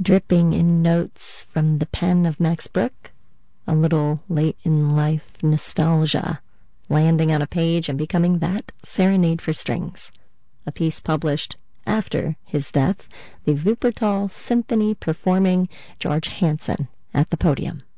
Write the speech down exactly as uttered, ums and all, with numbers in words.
dripping in notes from the pen of Max Bruch, a little late-in-life nostalgia, landing on a page and becoming that serenade for strings, a piece published after his death, the Wuppertal Symphony performing George Hansen at the podium.